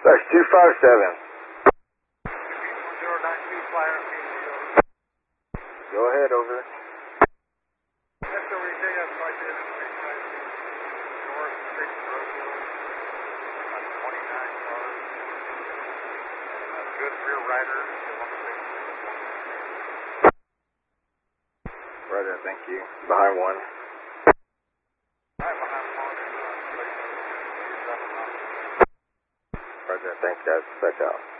That's 257. Go ahead, over. Good rear rider. Roger, thank you. Behind one. Roger, thanks guys. Back out.